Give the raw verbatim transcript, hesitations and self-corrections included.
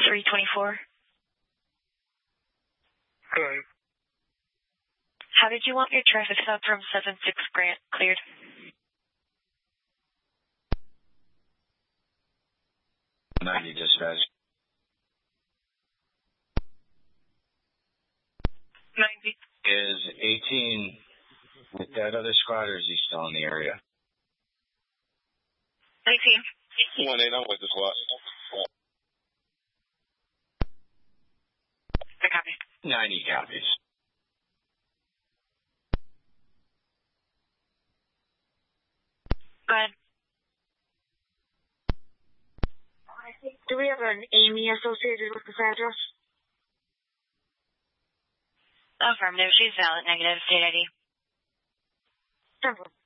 three twenty-four. Hello. How did you want your traffic stop from seven six Grant cleared? ninety dispatch. ninety. Is eighteen with that other squad, or is he still in the area? eighteen. one eight, I'm with the squad. I copy. ninety copies. Go ahead. Do we have an Amy associated with this address? Affirmative. She's valid. Negative. State I D. Simple.